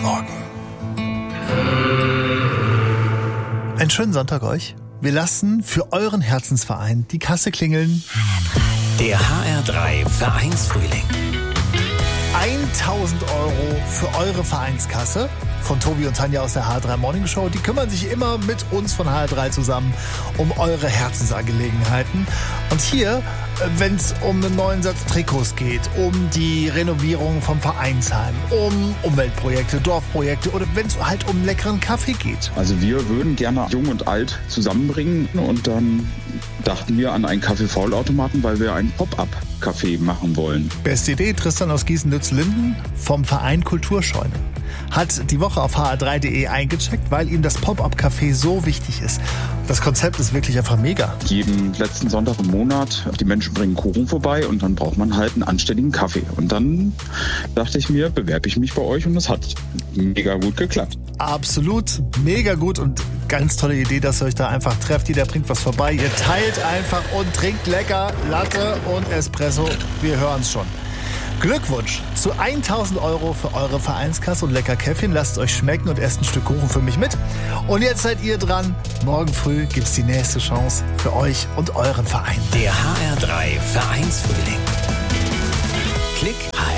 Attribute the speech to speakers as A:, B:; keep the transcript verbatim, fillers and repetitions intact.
A: Morgen. Einen schönen Sonntag euch. Wir lassen für euren Herzensverein die Kasse klingeln.
B: Der H R drei Vereinsfrühling.
A: tausend Euro für eure Vereinskasse von Tobi und Tanja aus der H R drei Morning Show. Die kümmern sich immer mit uns von H R drei zusammen um eure Herzensangelegenheiten. Und hier, wenn es um einen neuen Satz Trikots geht, um die Renovierung vom Vereinsheim, um Umweltprojekte, Dorfprojekte oder wenn es halt um leckeren Kaffee geht.
C: Also wir würden gerne Jung und Alt zusammenbringen und dann dachten wir an einen Kaffee-Faulautomaten, weil wir einen Pop-up-Café machen wollen.
A: Beste Idee, Tristan aus Gießen-Lütz-Linden vom Verein Kulturscheune. Hat die Woche auf h r drei punkt d e eingecheckt, weil ihm das Pop-up-Café so wichtig ist. Das Konzept ist wirklich einfach mega.
C: Jeden letzten Sonntag im Monat, die Menschen bringen Kuchen vorbei und dann braucht man halt einen anständigen Kaffee. Und dann dachte ich mir, bewerbe ich mich bei euch und es hat mega gut geklappt.
A: Absolut, mega gut und ganz tolle Idee, dass ihr euch da einfach trefft. Jeder bringt was vorbei. Ihr teilt einfach und trinkt lecker Latte und Espresso. Wir hören es schon. Glückwunsch zu tausend Euro für eure Vereinskasse und lecker Käffchen. Lasst euch schmecken und esst ein Stück Kuchen für mich mit. Und jetzt seid ihr dran. Morgen früh gibt's die nächste Chance für euch und euren Verein.
B: Der H R drei Vereinsfrühling. Klick